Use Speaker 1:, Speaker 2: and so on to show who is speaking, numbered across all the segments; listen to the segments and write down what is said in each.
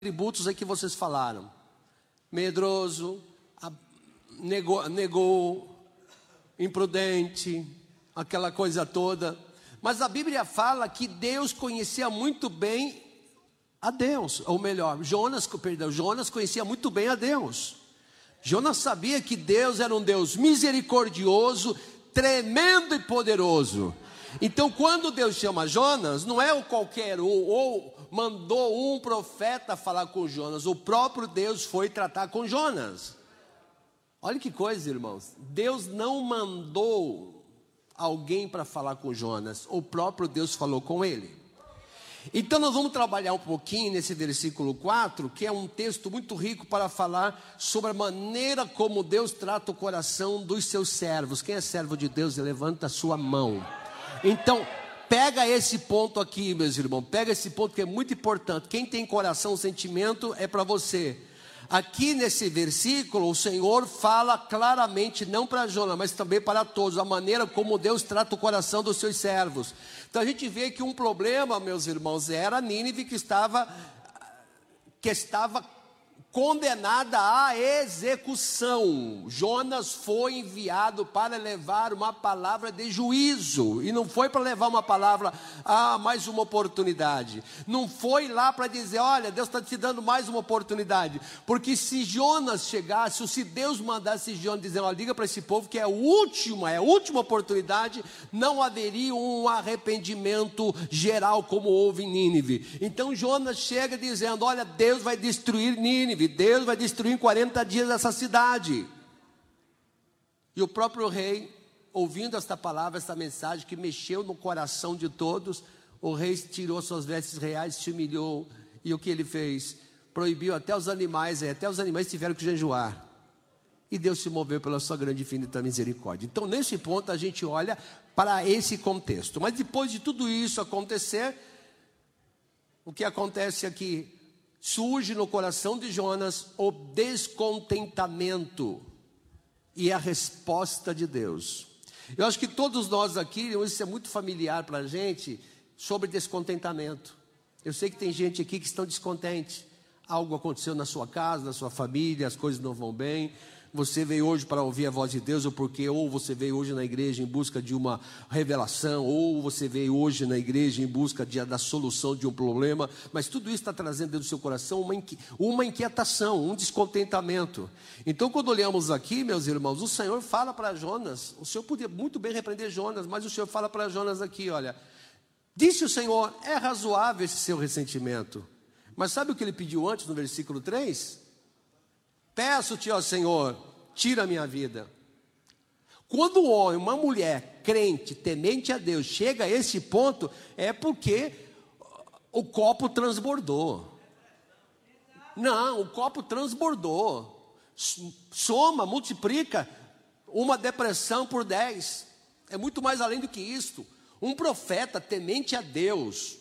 Speaker 1: atributos aí que vocês falaram. Medroso, negou, imprudente, aquela coisa toda. Mas a Bíblia fala que Deus conhecia muito bem a Deus. Ou melhor, Jonas conhecia muito bem a Deus. Jonas sabia que Deus era um Deus misericordioso, tremendo e poderoso. Então quando Deus chama Jonas, não é o qualquer ou mandou um profeta falar com Jonas, o próprio Deus foi tratar com Jonas. Olha que coisa, irmãos, Deus não mandou alguém para falar com Jonas, o próprio Deus falou com ele. Então nós vamos trabalhar um pouquinho nesse versículo 4, que é um texto muito rico para falar sobre a maneira como Deus trata o coração dos seus servos. Quem é servo de Deus, levanta a sua mão. Então, pega esse ponto aqui, meus irmãos, pega esse ponto que é muito importante. Quem tem coração, sentimento, é para você. Aqui nesse versículo, o Senhor fala claramente, não para Jonas, mas também para todos, a maneira como Deus trata o coração dos seus servos. Então a gente vê que um problema, meus irmãos, era Nínive que estava condenada à execução. Jonas foi enviado para levar uma palavra de juízo, e não foi para levar uma palavra, mais uma oportunidade. Não foi lá para dizer, olha, Deus está te dando mais uma oportunidade, porque se Jonas chegasse, ou se Deus mandasse Jonas dizer, olha, liga para esse povo que é a última oportunidade, não haveria um arrependimento geral como houve em Nínive. Então Jonas chega dizendo, olha, Deus vai destruir Nínive, Deus vai destruir em 40 dias essa cidade. E o próprio rei, ouvindo esta palavra, esta mensagem que mexeu no coração de todos, o rei tirou suas vestes reais, se humilhou, e o que ele fez? Proibiu até os animais tiveram que jejuar. E Deus se moveu pela sua grande e infinita misericórdia. Então nesse ponto a gente olha para esse contexto. Mas depois de tudo isso acontecer, o que acontece aqui? Surge no coração de Jonas o descontentamento e a resposta de Deus. Eu acho que todos nós aqui, isso é muito familiar para a gente, sobre descontentamento. Eu sei que tem gente aqui que estão descontentes. Algo aconteceu na sua casa, na sua família, as coisas não vão bem. Você veio hoje para ouvir a voz de Deus, ou você veio hoje na igreja em busca de uma revelação, ou você veio hoje na igreja em busca da solução de um problema, mas tudo isso está trazendo dentro do seu coração uma inquietação, um descontentamento. Então quando olhamos aqui, meus irmãos, o Senhor fala para Jonas, o Senhor podia muito bem repreender Jonas, mas o Senhor fala para Jonas aqui, olha, disse o Senhor, é razoável esse seu ressentimento, mas sabe o que ele pediu antes no versículo 3? Peço-te, ó Senhor, tira a minha vida. Quando um homem, uma mulher crente, temente a Deus, chega a esse ponto, é porque o copo transbordou. Não, o copo transbordou. Soma, multiplica uma depressão por 10. É muito mais além do que isto. Um profeta temente a Deus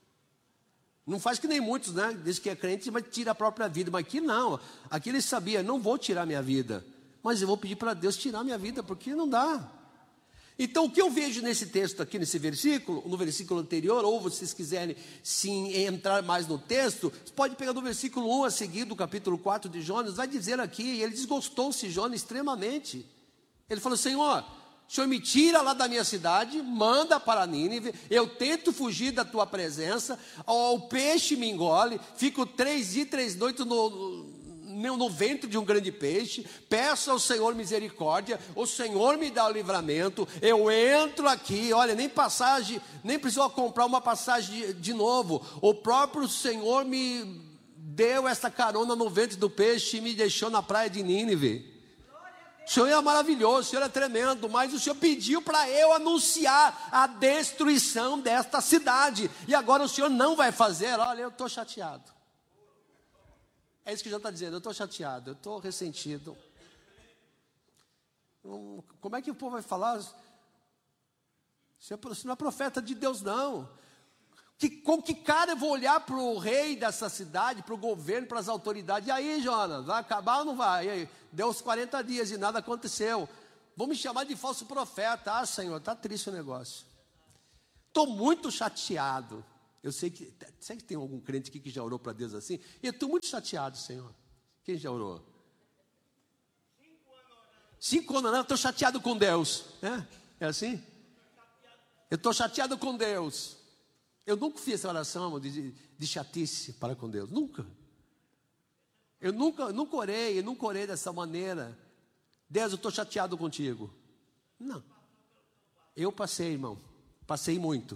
Speaker 1: não faz que nem muitos, né? Diz que é crente, mas tira a própria vida. Mas aqui não. Aqui ele sabia, não vou tirar minha vida, mas eu vou pedir para Deus tirar minha vida, porque não dá. Então o que eu vejo nesse texto aqui, nesse versículo, no versículo anterior, ou vocês quiserem sim entrar mais no texto, você pode pegar do versículo 1 a seguir, do capítulo 4 de Jonas, vai dizer aqui, ele desgostou-se, Jonas, extremamente. Ele falou, Senhor, o Senhor me tira lá da minha cidade, manda para Nínive, eu tento fugir da tua presença, o peixe me engole, fico 3 dias e 3 noites no ventre de um grande peixe, peço ao Senhor misericórdia, o Senhor me dá o livramento, eu entro aqui, olha, nem precisou comprar uma passagem de novo, o próprio Senhor me deu essa carona no ventre do peixe e me deixou na praia de Nínive. O Senhor é maravilhoso, o Senhor é tremendo, mas o Senhor pediu para eu anunciar a destruição desta cidade, e agora o Senhor não vai fazer. Olha, eu estou chateado. É isso que o Senhor está dizendo, eu estou chateado, eu estou ressentido. Como é que o povo vai falar? Você não é profeta de Deus, não. Com que cara eu vou olhar para o rei dessa cidade, para o governo, para as autoridades? E aí, Jonas, vai acabar ou não vai? E aí, deu uns 40 dias e nada aconteceu. Vão me chamar de falso profeta. Senhor, está triste o negócio. Estou muito chateado. Eu sei que, será que tem algum crente aqui que já orou para Deus assim? Eu estou muito chateado, Senhor. Quem já orou? 5 anos, não, eu estou chateado com Deus. É assim? Eu estou chateado com Deus. Eu nunca fiz essa oração de chatice para com Deus. Nunca. Eu nunca orei dessa maneira. Deus, eu estou chateado contigo. Não. Eu passei, irmão. Passei muito.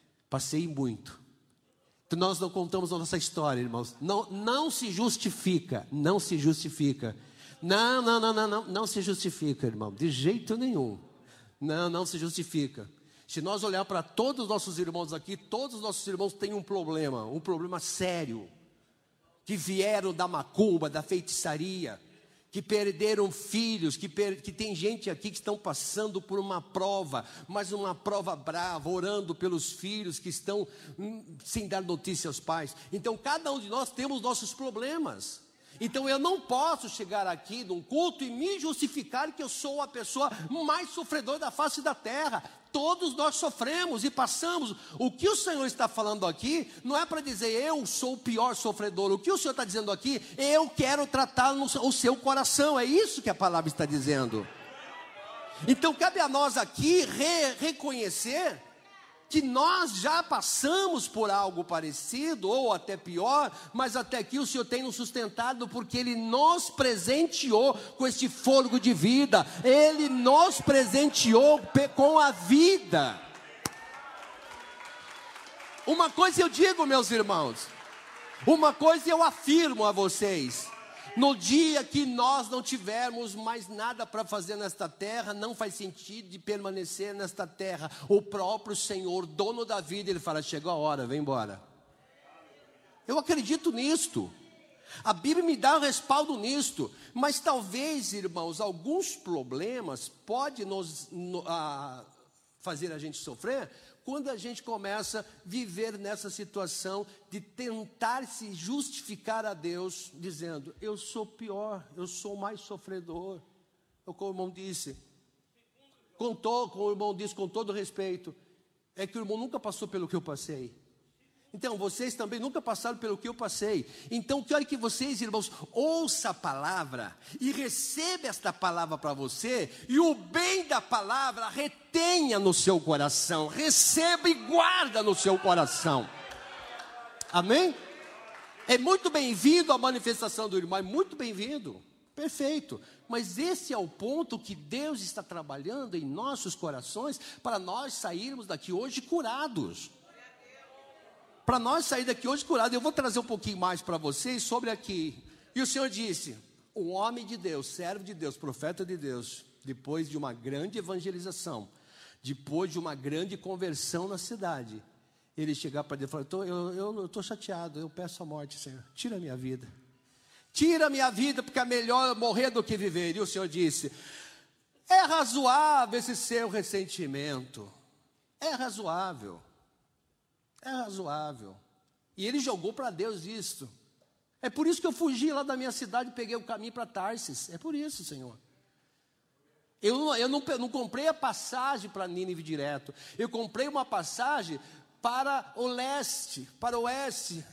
Speaker 1: Então nós não contamos a nossa história, irmãos. Não se justifica. Não se justifica. Não se justifica, irmão. De jeito nenhum. Não se justifica. Se nós olhar para todos os nossos irmãos aqui, todos os nossos irmãos têm um problema sério. Que vieram da macumba, da feitiçaria, que perderam filhos, que tem gente aqui que estão passando por uma prova, mas uma prova brava, orando pelos filhos que estão sem dar notícia aos pais. Então cada um de nós temos nossos problemas. Então eu não posso chegar aqui num culto e me justificar que eu sou a pessoa mais sofredora da face da terra. Todos nós sofremos e passamos. O que o Senhor está falando aqui não é para dizer eu sou o pior sofredor. O que o Senhor está dizendo aqui, eu quero tratar o seu coração. É isso que a palavra está dizendo. Então cabe a nós aqui reconhecer que nós já passamos por algo parecido, ou até pior, mas até aqui o Senhor tem nos sustentado, porque Ele nos presenteou com este fôlego de vida, Ele nos presenteou com a vida. Uma coisa eu digo, meus irmãos, uma coisa eu afirmo a vocês: no dia que nós não tivermos mais nada para fazer nesta terra, não faz sentido de permanecer nesta terra. O próprio Senhor, dono da vida, Ele fala, chegou a hora, vem embora. Eu acredito nisto. A Bíblia me dá um respaldo nisto. Mas talvez, irmãos, alguns problemas podem fazer a gente sofrer, quando a gente começa a viver nessa situação de tentar se justificar a Deus, dizendo, eu sou pior, eu sou mais sofredor. Como o irmão disse, com todo respeito, é que o irmão nunca passou pelo que eu passei. Então, vocês também nunca passaram pelo que eu passei. Então, quero que vocês, irmãos, ouçam a palavra e recebam esta palavra para você, e o bem da palavra retenha no seu coração, receba e guarda no seu coração. Amém? É muito bem-vindo a manifestação do irmão, é muito bem-vindo, perfeito. Mas esse é o ponto que Deus está trabalhando em nossos corações, para nós sairmos daqui hoje curados. Para nós sair daqui hoje curado. Eu vou trazer um pouquinho mais para vocês sobre aqui. E o Senhor disse, um homem de Deus, servo de Deus, profeta de Deus, depois de uma grande evangelização, depois de uma grande conversão na cidade, ele chegar para Deus e falar, eu estou chateado, eu peço a morte, Senhor, tira a minha vida. Tira a minha vida, porque é melhor morrer do que viver. E o Senhor disse, é razoável esse seu ressentimento, é razoável. É razoável. E ele jogou para Deus isso. É por isso que eu fugi lá da minha cidade e peguei o caminho para Tarsis. É por isso, Senhor. Eu não comprei a passagem para Nínive direto. Eu comprei uma passagem para o leste, para o oeste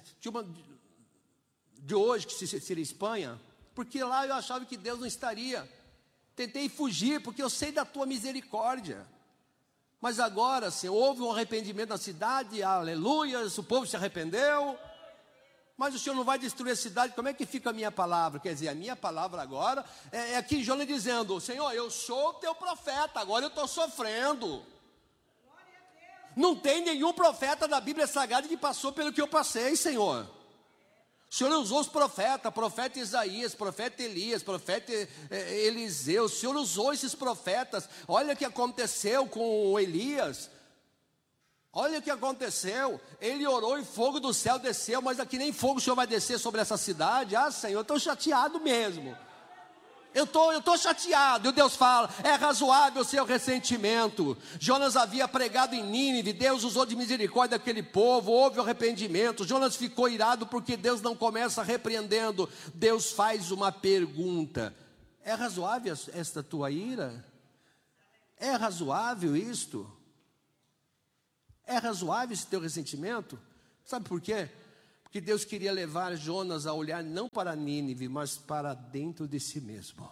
Speaker 1: de hoje, que seria Espanha. Porque lá eu achava que Deus não estaria. Tentei fugir, porque eu sei da tua misericórdia. Mas agora, Senhor, houve um arrependimento na cidade, aleluias, o povo se arrependeu. Mas o Senhor não vai destruir a cidade, como é que fica a minha palavra? Quer dizer, a minha palavra agora é aqui Jonas dizendo, Senhor, eu sou o teu profeta, agora eu estou sofrendo. Não tem nenhum profeta da Bíblia Sagrada que passou pelo que eu passei, Senhor. O Senhor usou os profetas, profeta Isaías, profeta Elias, profeta Eliseu. O Senhor usou esses profetas. Olha o que aconteceu com Elias. Olha o que aconteceu. Ele orou e fogo do céu desceu, mas aqui nem fogo o Senhor vai descer sobre essa cidade. Ah, Senhor, eu estou chateado mesmo. Eu estou chateado. E Deus fala, é razoável o seu ressentimento. Jonas havia pregado em Nínive, Deus usou de misericórdia aquele povo, houve o arrependimento. Jonas ficou irado porque Deus não começa repreendendo. Deus faz uma pergunta, é razoável esta tua ira? É razoável isto? É razoável esse teu ressentimento? Sabe por quê? Porque Deus queria levar Jonas a olhar não para Nínive, mas para dentro de si mesmo.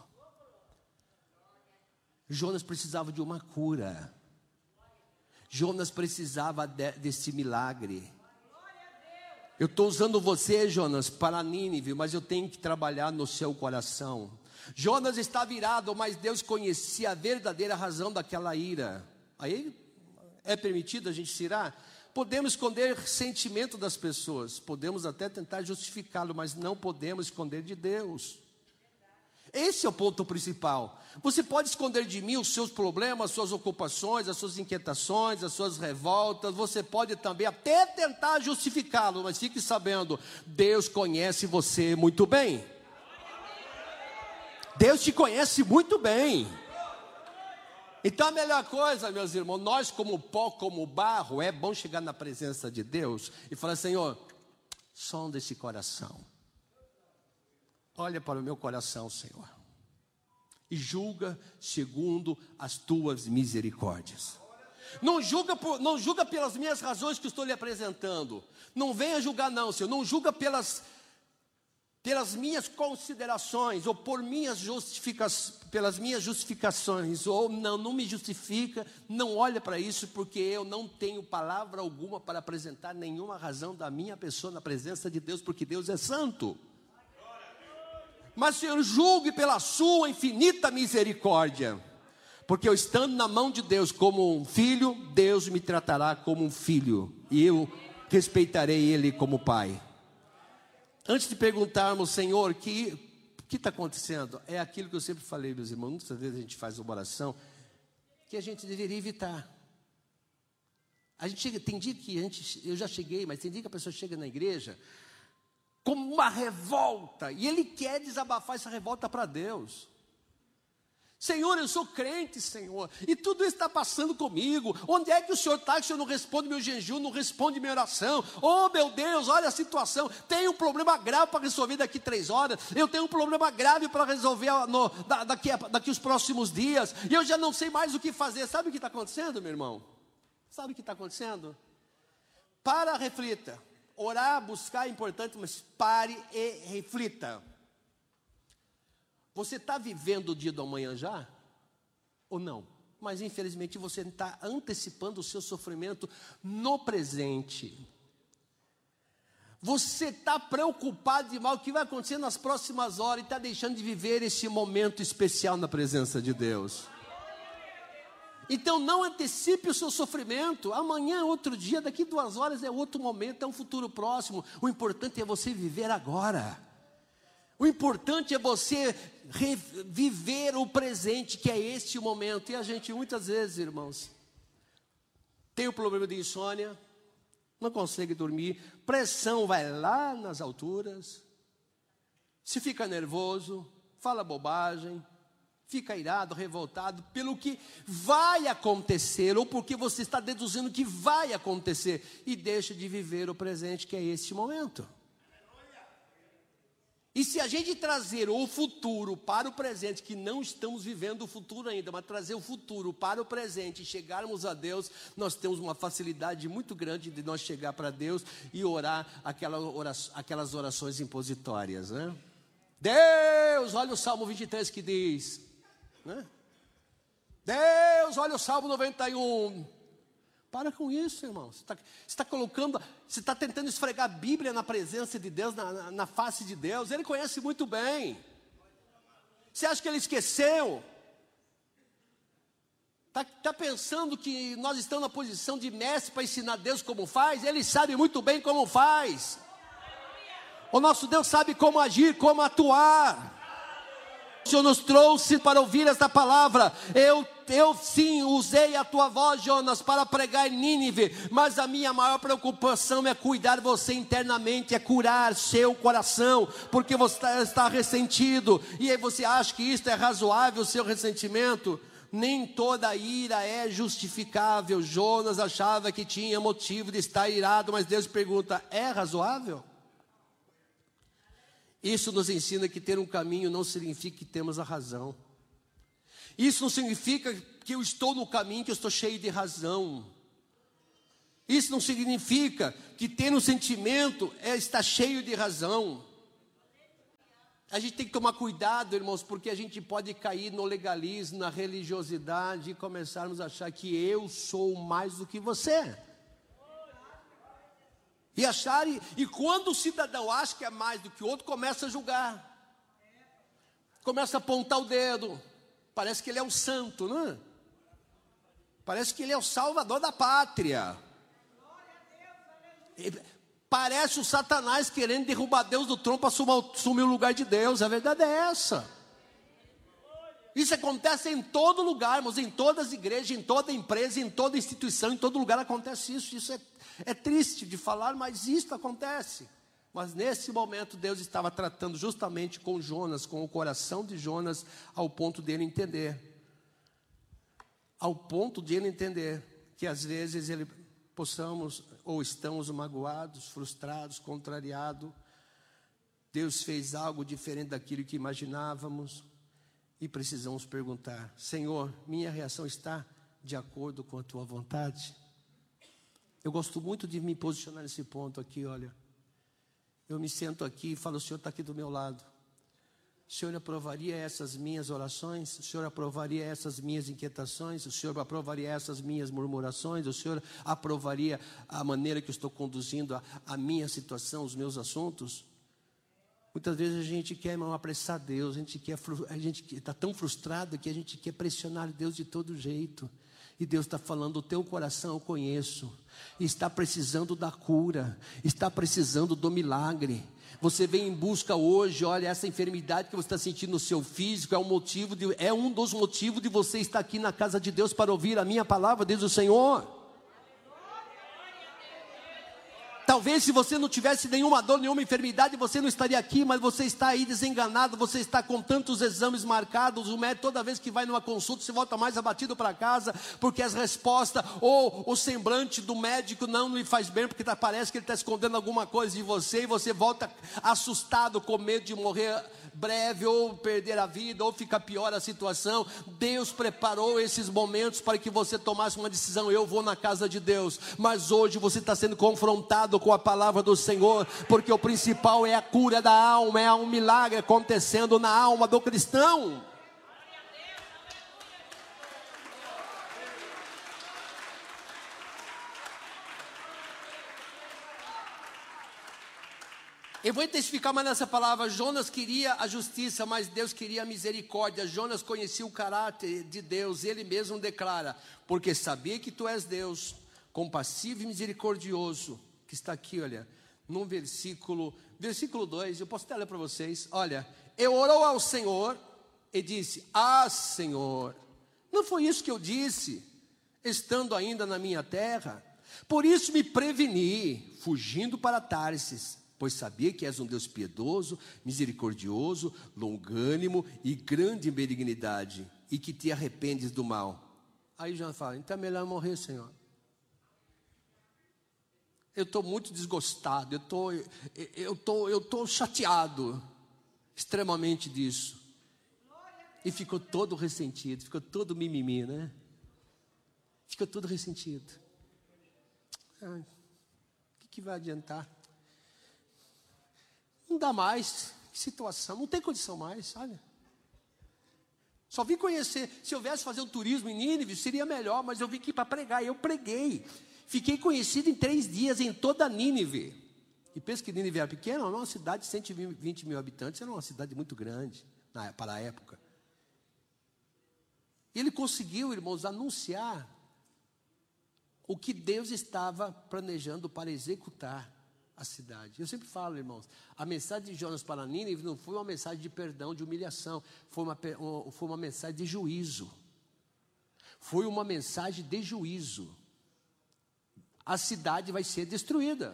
Speaker 1: Jonas precisava de uma cura. Jonas precisava desse milagre. Eu estou usando você, Jonas, para Nínive, mas eu tenho que trabalhar no seu coração. Jonas está virado, mas Deus conhecia a verdadeira razão daquela ira. Aí é permitido a gente se irar? Podemos esconder sentimento das pessoas, podemos até tentar justificá-lo, mas não podemos esconder de Deus. Esse é o ponto principal. Você pode esconder de mim os seus problemas, as suas ocupações, as suas inquietações, as suas revoltas. Você pode também até tentar justificá-lo, mas fique sabendo, Deus conhece você muito bem. Deus te conhece muito bem. Então a melhor coisa, meus irmãos, nós como pó, como barro, é bom chegar na presença de Deus e falar: Senhor, sonda esse coração. Olha para o meu coração, Senhor, e julga segundo as tuas misericórdias. Não julga pelas minhas razões que estou lhe apresentando. Não venha julgar não, Senhor. Não julga pelas minhas considerações, ou pelas minhas justificações, ou não me justifica, não olha para isso, porque eu não tenho palavra alguma para apresentar nenhuma razão da minha pessoa na presença de Deus, porque Deus é santo. Mas, Senhor, julgue pela sua infinita misericórdia, porque eu estando na mão de Deus como um filho, Deus me tratará como um filho, e eu respeitarei Ele como pai. Antes de perguntarmos, Senhor, o que está acontecendo? É aquilo que eu sempre falei, meus irmãos, muitas vezes a gente faz uma oração que a gente deveria evitar. A gente chega, tem dia que eu já cheguei, mas tem dia que a pessoa chega na igreja como uma revolta, e ele quer desabafar essa revolta para Deus. Senhor, eu sou crente, Senhor, e tudo isso está passando comigo. Onde é que o Senhor está, que o Senhor não responde meu jejum, não responde minha oração? Oh, meu Deus, olha a situação. Tenho um problema grave para resolver daqui 3 horas. Eu tenho um problema grave para resolver daqui os próximos dias. E eu já não sei mais o que fazer. Sabe o que está acontecendo, meu irmão? Sabe o que está acontecendo? Para, reflita. Orar, buscar é importante, mas pare e reflita. Você está vivendo o dia do amanhã já? Ou não? Mas infelizmente você está antecipando o seu sofrimento no presente. Você está preocupado demais com o que vai acontecer nas próximas horas e está deixando de viver esse momento especial na presença de Deus. Então não antecipe o seu sofrimento. Amanhã é outro dia, daqui 2 horas é outro momento, é um futuro próximo. O importante é você viver agora. O importante é você viver o presente, que é este momento. E a gente muitas vezes, irmãos, tem o problema de insônia, não consegue dormir, pressão vai lá nas alturas, se fica nervoso, fala bobagem, fica irado, revoltado pelo que vai acontecer, ou porque você está deduzindo que vai acontecer, e deixa de viver o presente, que é este momento. E se a gente trazer o futuro para o presente, que não estamos vivendo o futuro ainda, mas trazer o futuro para o presente e chegarmos a Deus, nós temos uma facilidade muito grande de nós chegar para Deus e orar aquelas orações impositórias, né? Deus, olha o Salmo 23 que diz, né? Deus, olha o Salmo 91. Para com isso, irmão. Você está tentando esfregar a Bíblia na presença de Deus, na face de Deus. Ele conhece muito bem. Você acha que ele esqueceu? Está pensando que nós estamos na posição de mestre para ensinar Deus como faz? Ele sabe muito bem como faz. O nosso Deus sabe como agir, como atuar. O Senhor nos trouxe para ouvir esta palavra. Eu sim usei a tua voz, Jonas, para pregar em Nínive, mas a minha maior preocupação é cuidar você internamente, é curar seu coração, porque você está ressentido, e aí você acha que isso é razoável, o seu ressentimento? Nem toda ira é justificável. Jonas achava que tinha motivo de estar irado, mas Deus pergunta, é razoável? Isso nos ensina que ter um caminho não significa que temos a razão. Isso não significa que eu estou no caminho, que eu estou cheio de razão. Isso não significa que ter um sentimento é estar cheio de razão. A gente tem que tomar cuidado, irmãos, porque a gente pode cair no legalismo, na religiosidade e começarmos a achar que eu sou mais do que você. E quando o cidadão acha que é mais do que o outro, começa a julgar. Começa a apontar o dedo. Parece que ele é um santo, não é? Parece que ele é o salvador da pátria. Parece o Satanás querendo derrubar Deus do trono para assumir o lugar de Deus. A verdade é essa. Isso acontece em todo lugar, irmãos, em todas as igrejas, em toda empresa, em toda instituição, em todo lugar acontece isso. Isso é triste de falar, mas isso acontece. Mas nesse momento Deus estava tratando justamente com Jonas, com o coração de Jonas, ao ponto dele entender. Ao ponto de ele entender que às vezes possamos ou estamos magoados, frustrados, contrariados. Deus fez algo diferente daquilo que imaginávamos e precisamos perguntar: Senhor, minha reação está de acordo com a tua vontade? Eu gosto muito de me posicionar nesse ponto aqui, olha. Eu me sento aqui e falo: o Senhor está aqui do meu lado. O Senhor aprovaria essas minhas orações? O Senhor aprovaria essas minhas inquietações? O Senhor aprovaria essas minhas murmurações? O Senhor aprovaria a maneira que eu estou conduzindo a minha situação, os meus assuntos? Muitas vezes a gente quer, irmão, apressar Deus. A gente está tão frustrado que a gente quer pressionar Deus de todo jeito. E Deus está falando: o teu coração eu conheço. Está precisando da cura. Está precisando do milagre. Você vem em busca hoje, olha, essa enfermidade que você está sentindo no seu físico é um dos motivos de você estar aqui na casa de Deus para ouvir a minha palavra, diz o Senhor. Talvez se você não tivesse nenhuma dor, nenhuma enfermidade, você não estaria aqui, mas você está aí desenganado, você está com tantos exames marcados, o médico toda vez que vai numa consulta, você volta mais abatido para casa, porque as respostas, ou o semblante do médico não lhe faz bem, porque parece que ele está escondendo alguma coisa de você, e você volta assustado, com medo de morrer breve, ou perder a vida, ou ficar pior a situação. Deus preparou esses momentos para que você tomasse uma decisão: eu vou na casa de Deus. Mas hoje você está sendo confrontado com a palavra do Senhor, porque o principal é a cura da alma, é um milagre acontecendo na alma do cristão. Eu vou intensificar mais nessa palavra. Jonas queria a justiça, mas Deus queria a misericórdia. Jonas conhecia o caráter de Deus. Ele mesmo declara: porque sabia que tu és Deus, compassivo e misericordioso. Que está aqui, olha, no versículo 2, eu posso até ler para vocês. Olha, eu orou ao Senhor e disse: Senhor, não foi isso que eu disse, estando ainda na minha terra? Por isso me preveni, fugindo para Tarsis, pois sabia que és um Deus piedoso, misericordioso, longânimo e grande em benignidade, e que te arrependes do mal. Aí Jonas fala: então é melhor morrer, Senhor. Eu estou muito desgostado, eu estou chateado, extremamente disso. E ficou todo ressentido, ficou todo mimimi, né? Ficou todo ressentido. O que vai adiantar? Não dá mais, que situação, não tem condição mais, olha. Só vim conhecer, se eu viesse fazer um turismo em Nínive, seria melhor, mas eu vim aqui para pregar, e eu preguei. Fiquei conhecido em 3 dias em toda Nínive. E pensa que Nínive era pequena, não, uma cidade de 120 mil habitantes, era uma cidade muito grande para a época. E ele conseguiu, irmãos, anunciar o que Deus estava planejando para executar a cidade. Eu sempre falo, irmãos, a mensagem de Jonas para Nínive não foi uma mensagem de perdão, de humilhação, foi uma mensagem de juízo. Foi uma mensagem de juízo. A cidade vai ser destruída.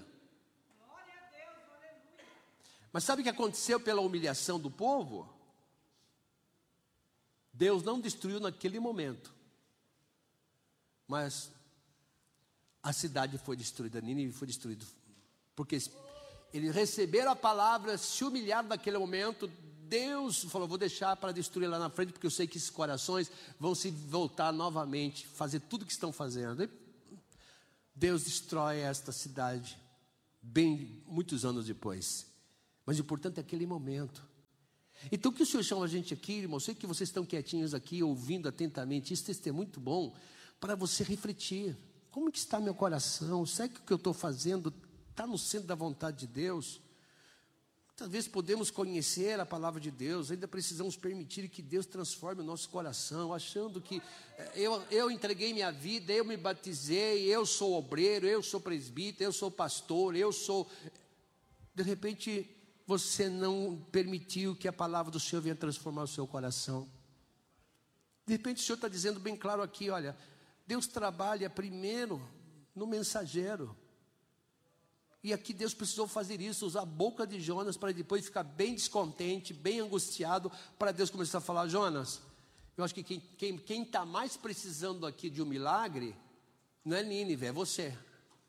Speaker 1: Mas sabe o que aconteceu pela humilhação do povo? Deus não destruiu naquele momento, mas a cidade foi destruída, Nínive foi destruída, porque eles receberam a palavra, se humilharam naquele momento. Deus falou: vou deixar para destruir lá na frente, porque eu sei que esses corações vão se voltar novamente, fazer tudo o que estão fazendo. Deus destrói esta cidade, muitos anos depois. Mas o importante é aquele momento. Então o que o Senhor chama a gente aqui, irmão? Eu sei que vocês estão quietinhos aqui, ouvindo atentamente. Isso é muito bom para você refletir. Como que está meu coração? Será que o que eu estou fazendo está no centro da vontade de Deus? Muitas vezes podemos conhecer a palavra de Deus, ainda precisamos permitir que Deus transforme o nosso coração, achando que eu entreguei minha vida, eu me batizei, eu sou obreiro, eu sou presbítero, eu sou pastor, eu sou... De repente, você não permitiu que a palavra do Senhor venha transformar o seu coração. De repente, o Senhor está dizendo bem claro aqui, olha, Deus trabalha primeiro no mensageiro. E aqui Deus precisou fazer isso, usar a boca de Jonas para depois ficar bem descontente, bem angustiado, para Deus começar a falar: Jonas, eu acho que quem está mais precisando aqui de um milagre, não é Nínive, é você.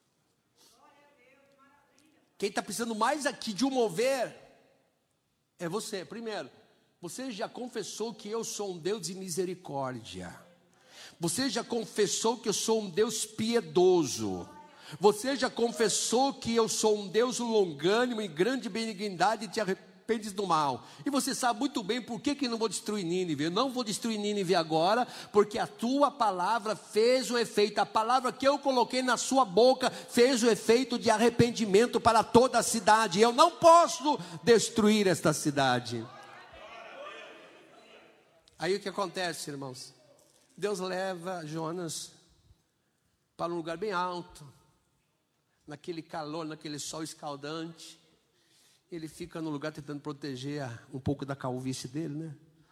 Speaker 1: Quem está precisando mais aqui de um mover, é você. Primeiro, você já confessou que eu sou um Deus de misericórdia. Você já confessou que eu sou um Deus piedoso. Você já confessou que eu sou um Deus longânimo e grande benignidade e te arrependes do mal. E você sabe muito bem por que não vou destruir Nínive. Eu não vou destruir Nínive agora, porque a tua palavra fez o efeito. A palavra que eu coloquei na sua boca fez o efeito de arrependimento para toda a cidade. Eu não posso destruir esta cidade. Aí o que acontece, irmãos? Deus leva Jonas para um lugar bem alto, naquele calor, naquele sol escaldante. Ele fica no lugar tentando proteger um pouco da calvície dele, né?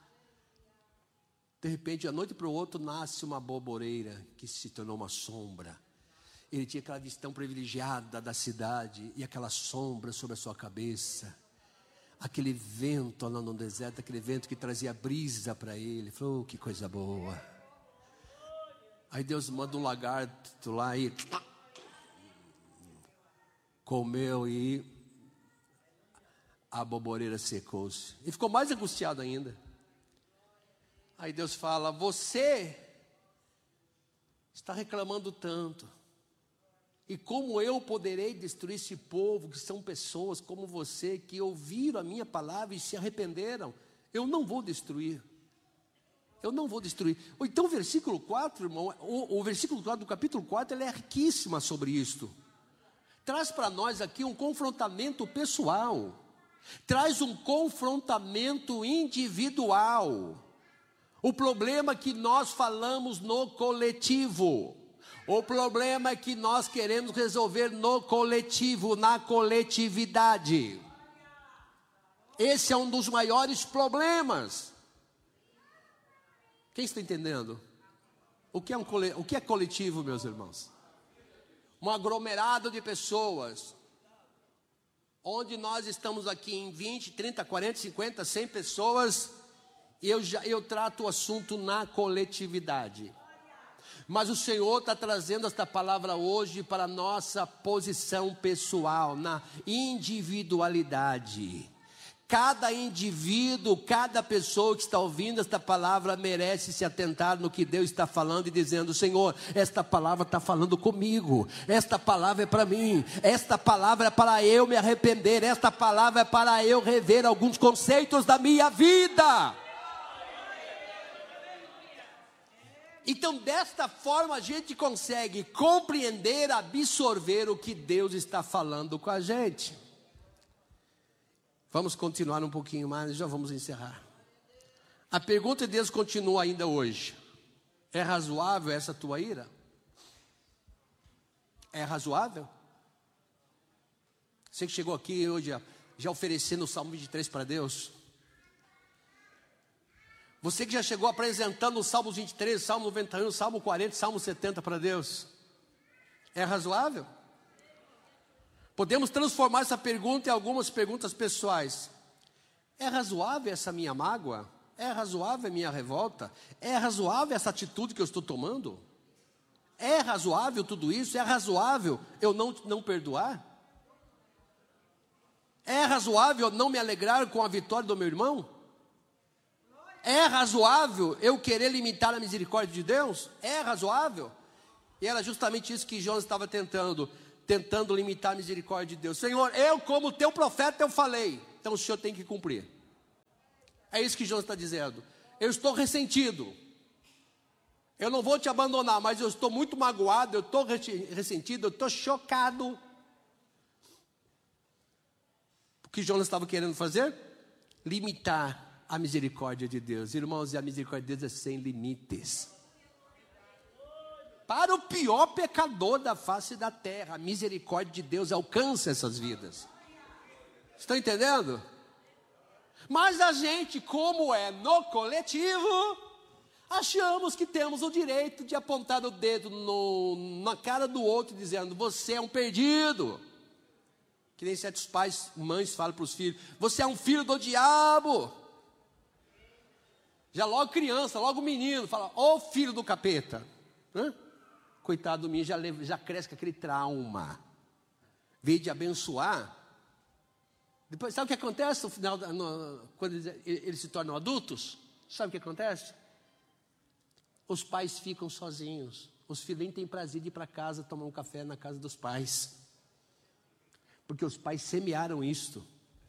Speaker 1: De repente, de uma noite para o outro, nasce uma boboreira que se tornou uma sombra. Ele tinha aquela visão privilegiada da cidade e aquela sombra sobre a sua cabeça. Aquele vento lá no deserto, aquele vento que trazia brisa para ele. Ele falou: que coisa boa. Aí Deus manda um lagarto lá e comeu e a boboreira secou-se. E ficou mais angustiado ainda. Aí Deus fala: você está reclamando tanto. E como eu poderei destruir esse povo, que são pessoas como você, que ouviram a minha palavra e se arrependeram? Eu não vou destruir. Eu não vou destruir. Então o versículo 4, irmão, o versículo 4 do capítulo 4, ele é riquíssima sobre isto. Traz para nós aqui um confrontamento pessoal. Traz um confrontamento individual. O problema é que nós falamos no coletivo. O problema é que nós queremos resolver no coletivo, na coletividade. Esse é um dos maiores problemas. Quem está entendendo? O que é coletivo, meus irmãos? Um aglomerado de pessoas, onde nós estamos aqui em 20, 30, 40, 50, 100 pessoas, e eu trato o assunto na coletividade. Mas o Senhor está trazendo esta palavra hoje para a nossa posição pessoal, na individualidade. Cada indivíduo, cada pessoa que está ouvindo esta palavra merece se atentar no que Deus está falando e dizendo: Senhor, esta palavra está falando comigo, esta palavra é para mim, esta palavra é para eu me arrepender, esta palavra é para eu rever alguns conceitos da minha vida. Então, desta forma, a gente consegue compreender, absorver o que Deus está falando com a gente. Vamos continuar um pouquinho mais e já vamos encerrar. A pergunta de Deus continua ainda hoje: é razoável essa tua ira? É razoável? Você que chegou aqui hoje já oferecendo o Salmo 23 para Deus? Você que já chegou apresentando o Salmo 23, Salmo 91, Salmo 40, Salmo 70 para Deus? É razoável? Podemos transformar essa pergunta em algumas perguntas pessoais. É razoável essa minha mágoa? É razoável a minha revolta? É razoável essa atitude que eu estou tomando? É razoável tudo isso? É razoável eu não perdoar? É razoável não me alegrar com a vitória do meu irmão? É razoável eu querer limitar a misericórdia de Deus? É razoável? E era justamente isso que Jonas estava tentando limitar a misericórdia de Deus. Senhor, eu como teu profeta eu falei, então o Senhor tem que cumprir. É isso que Jonas está dizendo. Eu estou ressentido. Eu não vou te abandonar, mas eu estou muito magoado, eu estou ressentido, eu estou chocado. O que Jonas estava querendo fazer? Limitar a misericórdia de Deus. Irmãos, e a misericórdia de Deus é sem limites. Para o pior pecador da face da terra, a misericórdia de Deus alcança essas vidas. Estão entendendo? Mas a gente, como é no coletivo, achamos que temos o direito de apontar o dedo na cara do outro, dizendo, você é um perdido. Que nem certos pais, mães falam para os filhos, você é um filho do diabo. Já logo criança, logo menino, fala, ô filho do capeta. Coitado do menino, já cresce com aquele trauma. Veio de abençoar. Depois, sabe o que acontece no final, quando eles se tornam adultos? Sabe o que acontece? Os pais ficam sozinhos. Os filhos nem têm prazer de ir para casa tomar um café na casa dos pais. Porque os pais semearam isto.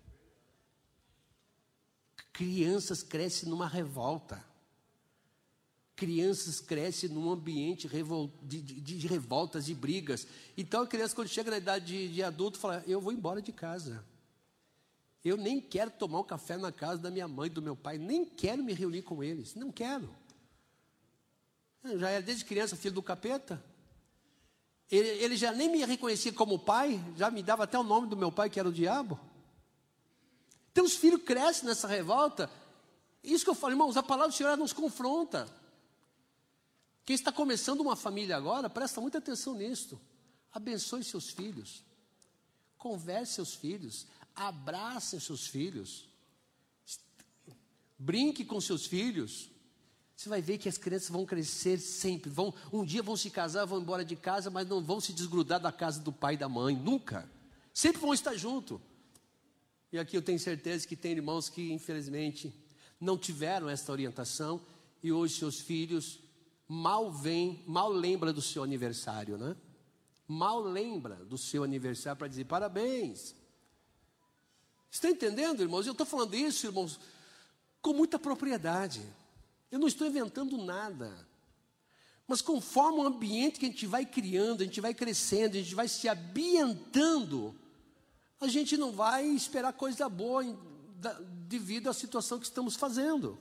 Speaker 1: Crianças crescem numa revolta. Crianças crescem num ambiente de revoltas, de brigas. Então a criança, quando chega na idade de adulto, fala, eu vou embora de casa. Eu nem quero tomar um café na casa da minha mãe, do meu pai. Nem quero me reunir com eles. Não quero. Eu já era desde criança filho do capeta. Ele já nem me reconhecia como pai. Já me dava até o nome do meu pai, que era o diabo. Então os filhos crescem nessa revolta. Isso que eu falo, irmãos, a palavra do Senhor nos confronta. Quem está começando uma família agora, presta muita atenção nisto. Abençoe seus filhos. Converse seus filhos. Abrace seus filhos. Brinque com seus filhos. Você vai ver que as crianças vão crescer sempre. Um dia vão se casar, vão embora de casa, mas não vão se desgrudar da casa do pai e da mãe. Nunca. Sempre vão estar juntos. E aqui eu tenho certeza que tem irmãos que, infelizmente, não tiveram esta orientação. E hoje seus filhos mal lembram do seu aniversário, né? Mal lembra do seu aniversário para dizer parabéns. Está entendendo, irmãos? Eu estou falando isso, irmãos, com muita propriedade. Eu não estou inventando nada. Mas conforme o ambiente que a gente vai criando, a gente vai crescendo, a gente vai se ambientando, a gente não vai esperar coisa boa devido à situação que estamos fazendo.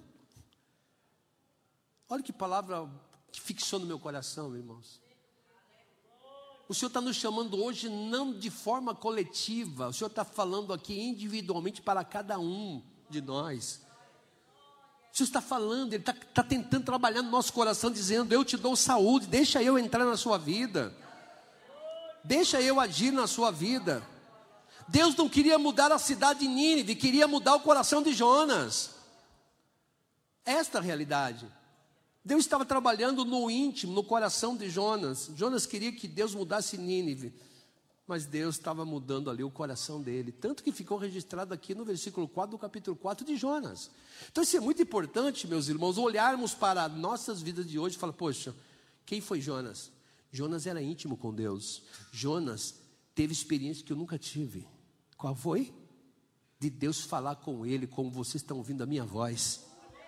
Speaker 1: Olha que palavra que fixou no meu coração, irmãos. O Senhor está nos chamando hoje não de forma coletiva. O Senhor está falando aqui individualmente para cada um de nós. O Senhor está falando, Ele está tentando trabalhar no nosso coração, dizendo, eu te dou saúde, deixa eu entrar na sua vida. Deixa eu agir na sua vida. Deus não queria mudar a cidade de Nínive, queria mudar o coração de Jonas. Esta é a realidade. Deus estava trabalhando no íntimo, no coração de Jonas. Jonas queria que Deus mudasse Nínive, mas Deus estava mudando ali o coração dele. Tanto que ficou registrado aqui no versículo 4 do capítulo 4 de Jonas. Então isso é muito importante, meus irmãos, olharmos para nossas vidas de hoje e falar, poxa, quem foi Jonas? Jonas era íntimo com Deus. Jonas teve experiência que eu nunca tive. Qual foi? De Deus falar com ele, como vocês estão ouvindo a minha voz.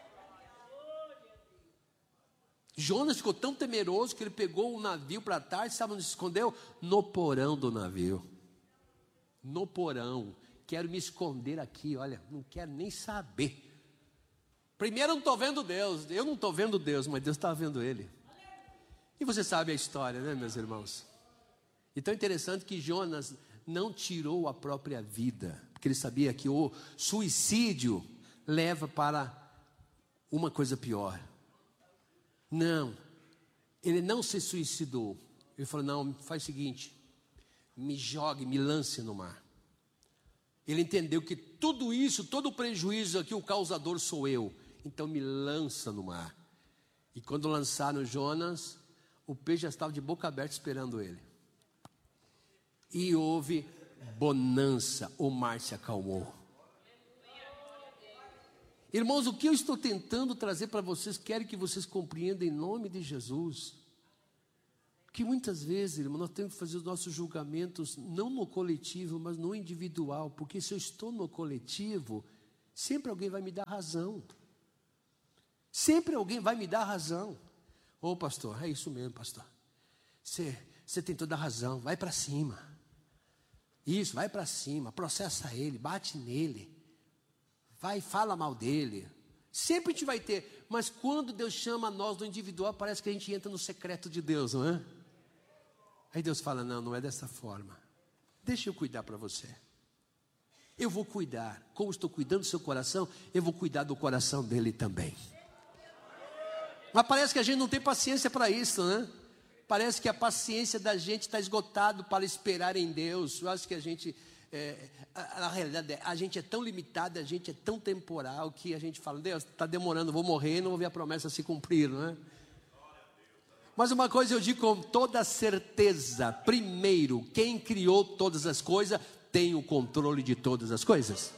Speaker 1: Jonas ficou tão temeroso que ele pegou um navio para tarde, sabe onde se escondeu? No porão do navio. No porão. Quero me esconder aqui, olha, não quero nem saber. Primeiro eu não estou vendo Deus, eu não estou vendo Deus, mas Deus está vendo ele. E você sabe a história, né, meus irmãos? Então é interessante que Jonas não tirou a própria vida, porque ele sabia que o suicídio leva para uma coisa pior. Não, ele não se suicidou. Ele falou, não, faz o seguinte, me jogue, me lance no mar. Ele entendeu que tudo isso, todo o prejuízo aqui, o causador sou eu. Então me lança no mar. E quando lançaram Jonas, o peixe já estava de boca aberta esperando ele. E houve bonança, o mar se acalmou. Irmãos, o que eu estou tentando trazer para vocês, quero que vocês compreendam em nome de Jesus. Porque muitas vezes, irmão, nós temos que fazer os nossos julgamentos não no coletivo, mas no individual. Porque se eu estou no coletivo, sempre alguém vai me dar razão. Sempre alguém vai me dar razão. Ô pastor, é isso mesmo, pastor. Você tem toda a razão, vai para cima. Isso, vai para cima, processa ele, bate nele. Vai, fala mal dele. Sempre a gente vai ter. Mas quando Deus chama nós do individual, parece que a gente entra no secreto de Deus, não é? Aí Deus fala, não é dessa forma. Deixa eu cuidar para você. Eu vou cuidar. Como estou cuidando do seu coração, eu vou cuidar do coração dele também. Mas parece que a gente não tem paciência para isso, né? Parece que a paciência da gente está esgotada para esperar em Deus. Eu acho que a gente, na realidade, a gente é tão limitado, a gente é tão temporal, que a gente fala, Deus, está demorando, vou morrer e não vou ver a promessa se cumprir, não é? Mas uma coisa eu digo com toda certeza: primeiro, quem criou todas as coisas tem o controle de todas as coisas.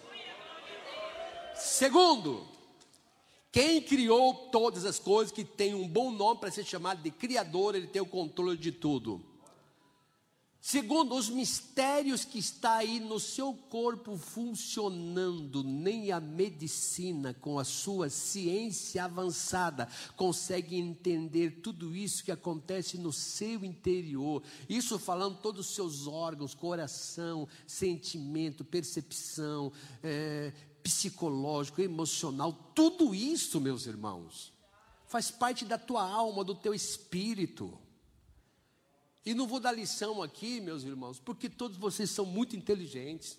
Speaker 1: Segundo, quem criou todas as coisas, que tem um bom nome para ser chamado de Criador, ele tem o controle de tudo. Segundo, os mistérios que está aí no seu corpo funcionando, nem a medicina, com a sua ciência avançada, consegue entender tudo isso que acontece no seu interior. Isso falando todos os seus órgãos, coração, sentimento, percepção, psicológico, emocional, tudo isso, meus irmãos, faz parte da tua alma, do teu espírito. E não vou dar lição aqui, meus irmãos, porque todos vocês são muito inteligentes.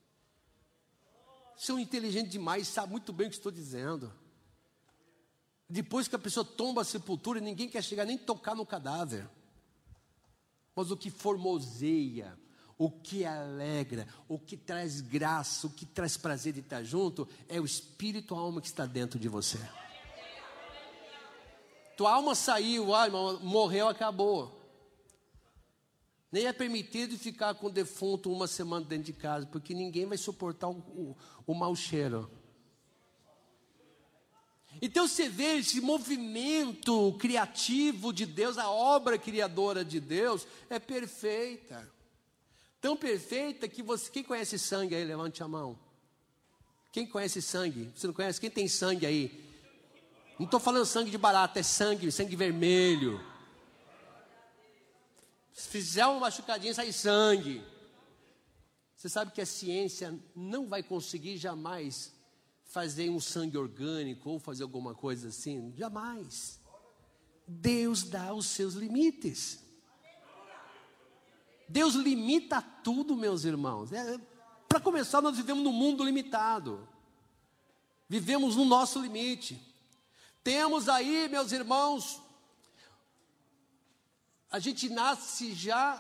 Speaker 1: São inteligentes demais, sabem muito bem o que estou dizendo. Depois que a pessoa tomba a sepultura, ninguém quer chegar nem tocar no cadáver. Mas o que formoseia, o que alegra, o que traz graça, o que traz prazer de estar junto, é o espírito, a alma que está dentro de você. Tua alma saiu, irmão, morreu, acabou. Nem é permitido ficar com o defunto uma semana dentro de casa, porque ninguém vai suportar o mau cheiro. Então você vê esse movimento criativo de Deus, a obra criadora de Deus é perfeita. Tão perfeita que você... Quem conhece sangue aí? Levante a mão. Quem conhece sangue? Você não conhece? Quem tem sangue aí? Não estou falando sangue de barata, é sangue vermelho. Se fizer uma machucadinha, sai sangue. Você sabe que a ciência não vai conseguir jamais fazer um sangue orgânico ou fazer alguma coisa assim? Jamais. Deus dá os seus limites. Deus limita tudo, meus irmãos. Para começar, nós vivemos num mundo limitado. Vivemos no nosso limite. Temos aí, meus irmãos, a gente nasce já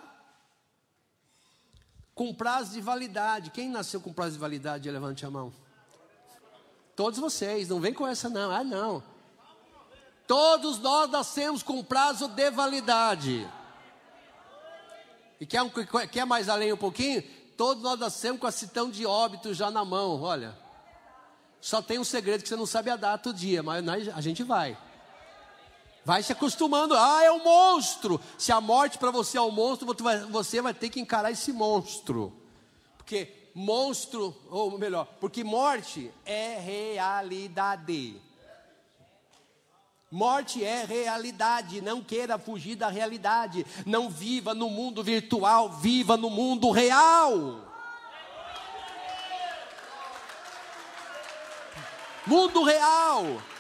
Speaker 1: com prazo de validade. Quem nasceu com prazo de validade, levante a mão. Todos vocês, não vem com essa não. Não. Todos nós nascemos com prazo de validade. E quer mais além um pouquinho? Todos nós nascemos com a certidão de óbito já na mão, olha. Só tem um segredo que você não sabe a data, o dia, mas a gente vai. Vai se acostumando. É um monstro. Se a morte para você é um monstro, você vai ter que encarar esse monstro. Porque monstro, ou melhor, porque morte é realidade. Morte é realidade. Não queira fugir da realidade. Não viva no mundo virtual, viva no mundo real. Mundo real.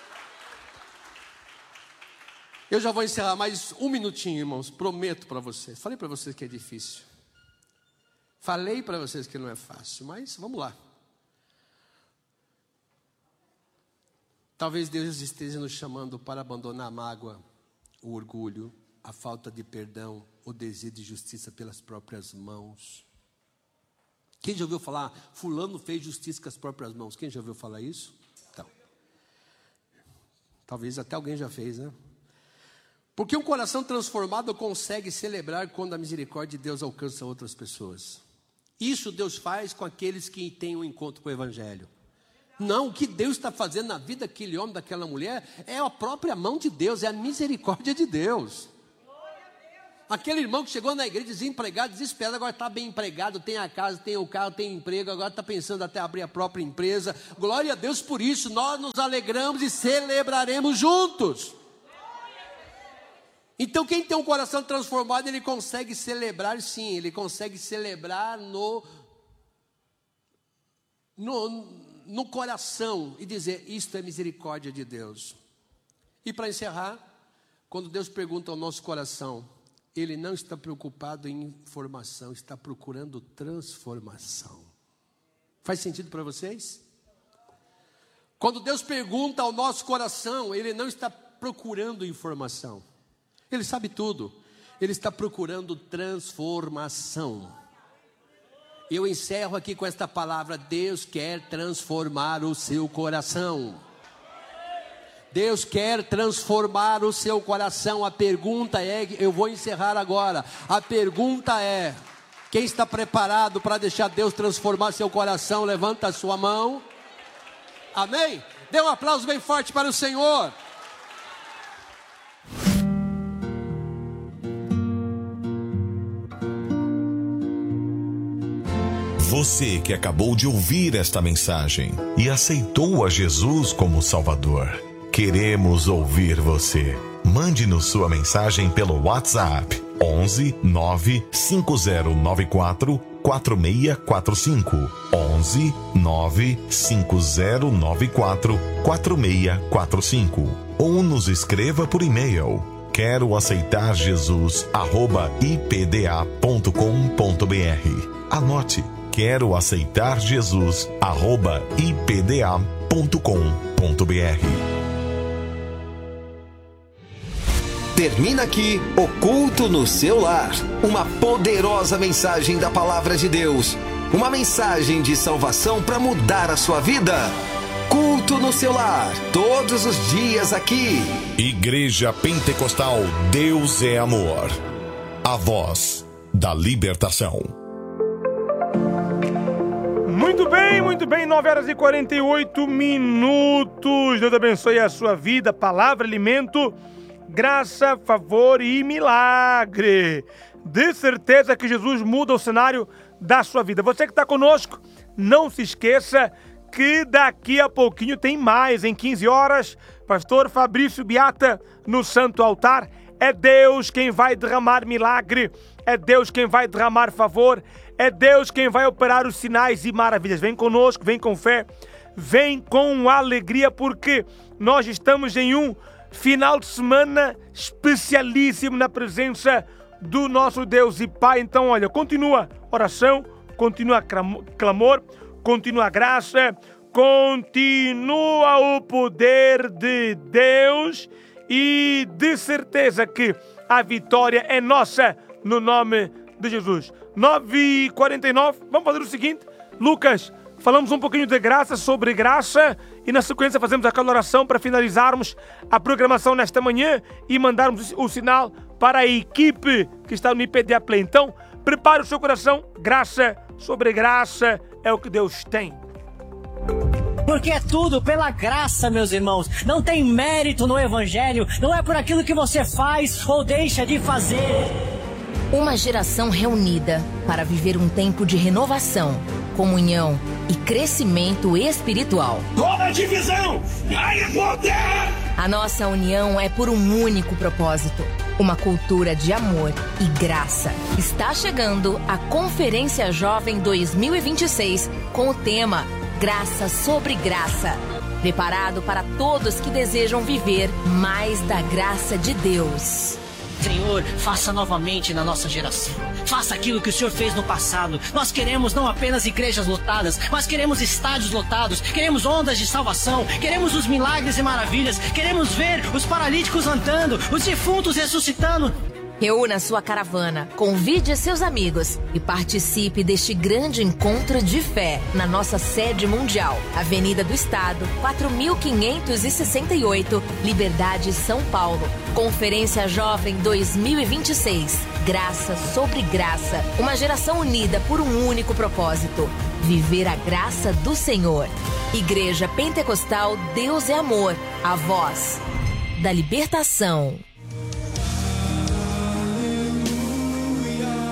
Speaker 1: Eu já vou encerrar mais um minutinho, irmãos. Prometo para vocês. Falei para vocês que é difícil. Falei para vocês que não é fácil, mas vamos lá. Talvez Deus esteja nos chamando para abandonar a mágoa, o orgulho, a falta de perdão, o desejo de justiça pelas próprias mãos. Quem já ouviu falar, fulano fez justiça com as próprias mãos? Quem já ouviu falar isso? Então, talvez até alguém já fez, né? Porque um coração transformado consegue celebrar quando a misericórdia de Deus alcança outras pessoas. Isso Deus faz com aqueles que têm um encontro com o Evangelho. Não, o que Deus está fazendo na vida daquele homem, daquela mulher, é a própria mão de Deus, é a misericórdia de Deus. Aquele irmão que chegou na igreja desempregado, desesperado, agora está bem empregado, tem a casa, tem o carro, tem emprego, agora está pensando até abrir a própria empresa. Glória a Deus por isso, nós nos alegramos e celebraremos juntos. Então quem tem um coração transformado, ele consegue celebrar sim, ele consegue celebrar no coração e dizer, isto é misericórdia de Deus. E para encerrar, quando Deus pergunta ao nosso coração, Ele não está preocupado em informação, está procurando transformação. Faz sentido para vocês? Quando Deus pergunta ao nosso coração, Ele não está procurando informação. Ele sabe tudo. Ele está procurando transformação. Eu encerro aqui com esta palavra, Deus quer transformar o seu coração. Deus quer transformar o seu coração. A pergunta é, eu vou encerrar agora. A pergunta é, quem está preparado para deixar Deus transformar seu coração? Levanta a sua mão. Amém? Dê um aplauso bem forte para o Senhor.
Speaker 2: Você que acabou de ouvir esta mensagem e aceitou a Jesus como Salvador, queremos ouvir você. Mande-nos sua mensagem pelo WhatsApp 11 95094 4645 11 95094 4645 ou nos escreva por e-mail queroaceitarjesus@ipda.com.br. Anote, queroaceitarjesus@ipda.com.br.
Speaker 3: Termina aqui o Culto no Seu Lar. Uma poderosa mensagem da Palavra de Deus. Uma mensagem de salvação para mudar a sua vida. Culto no Seu Lar. Todos os dias aqui.
Speaker 2: Igreja Pentecostal Deus é Amor. A voz da libertação.
Speaker 4: Muito bem, 9h48. Deus abençoe a sua vida, palavra, alimento, graça, favor e milagre. De certeza que Jesus muda o cenário da sua vida. Você que está conosco, não se esqueça que daqui a pouquinho tem mais. Em 15 horas, pastor Fabrício Beata no Santo Altar. É Deus quem vai derramar milagre, é Deus quem vai derramar favor, é Deus quem vai operar os sinais e maravilhas. Vem conosco, vem com fé, vem com alegria, porque nós estamos em um final de semana especialíssimo na presença do nosso Deus e Pai. Então, olha, continua oração, continua clamor, continua graça, continua o poder de Deus e de certeza que a vitória é nossa no nome de Jesus. 9h49, vamos fazer o seguinte, Lucas, falamos um pouquinho de graça, sobre graça, e na sequência fazemos aquela oração para finalizarmos a programação nesta manhã e mandarmos o sinal para a equipe que está no IPDA Play. Então, prepare o seu coração, graça sobre graça é o que Deus tem.
Speaker 5: Porque é tudo pela graça, meus irmãos. Não tem mérito no Evangelho, não é por aquilo que você faz ou deixa de fazer.
Speaker 6: Uma geração reunida para viver um tempo de renovação, comunhão e crescimento espiritual.
Speaker 7: Toda divisão, ganha poder!
Speaker 6: A nossa união é por um único propósito, uma cultura de amor e graça. Está chegando a Conferência Jovem 2026 com o tema Graça sobre Graça. Preparado para todos que desejam viver mais da graça de Deus.
Speaker 5: Senhor, faça novamente na nossa geração. Faça aquilo que o Senhor fez no passado. Nós queremos não apenas igrejas lotadas, mas queremos estádios lotados. Queremos ondas de salvação. Queremos os milagres e maravilhas. Queremos ver os paralíticos andando, os defuntos ressuscitando.
Speaker 6: Reúna sua caravana, convide seus amigos e participe deste grande encontro de fé na nossa sede mundial, Avenida do Estado, 4568, Liberdade, São Paulo. Conferência Jovem 2026. Graça sobre graça. Uma geração unida por um único propósito: viver a graça do Senhor. Igreja Pentecostal Deus é Amor. A voz da libertação.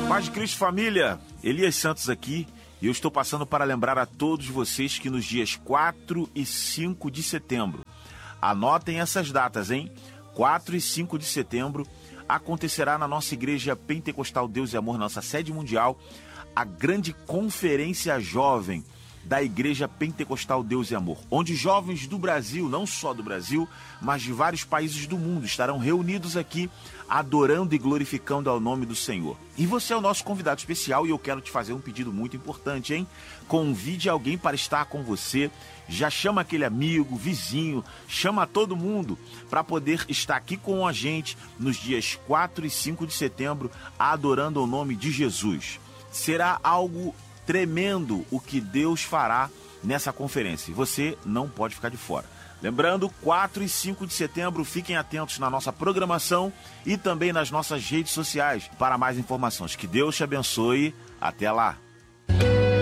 Speaker 8: Paz de Cristo, família, Elias Santos aqui, e eu estou passando para lembrar a todos vocês que nos dias 4 e 5 de setembro, anotem essas datas, hein? 4 e 5 de setembro, acontecerá na nossa Igreja Pentecostal Deus e Amor, nossa sede mundial, a grande conferência jovem da Igreja Pentecostal Deus e Amor, onde jovens do Brasil, não só do Brasil, mas de vários países do mundo estarão reunidos aqui, adorando e glorificando ao nome do Senhor. E você é o nosso convidado especial e eu quero te fazer um pedido muito importante, hein? Convide alguém para estar com você, já chama aquele amigo, vizinho, chama todo mundo para poder estar aqui com a gente nos dias 4 e 5 de setembro, adorando ao nome de Jesus. Será algo tremendo o que Deus fará nessa conferência. E você não pode ficar de fora. Lembrando, 4 e 5 de setembro, fiquem atentos na nossa programação e também nas nossas redes sociais para mais informações. Que Deus te abençoe. Até lá!